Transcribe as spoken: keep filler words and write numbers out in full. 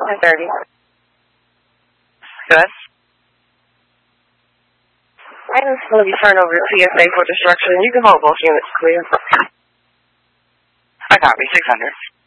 one thirty. Good. Items will be turned over to P S A for destruction. You can hold both units clear. I copy. six hundred.